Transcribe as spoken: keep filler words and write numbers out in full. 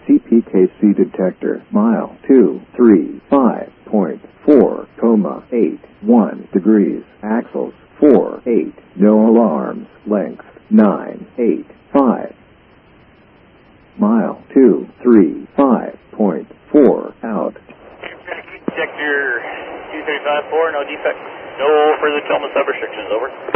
C P K C detector. Mile two three five point four, comma eight one degrees. Axles four eight. No alarms. Length nine eight five. Mile two three five point four out. Detector two three five four, no defect. No further Tacoma sub restrictions, over.